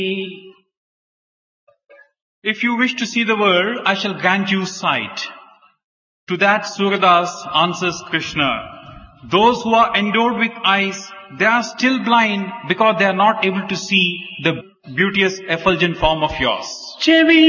If you wish to see the world, I shall grant you sight. To that Suradas answers Krishna, those who are endowed with eyes, they are still blind because they are not able to see the beauteous effulgent form of yours.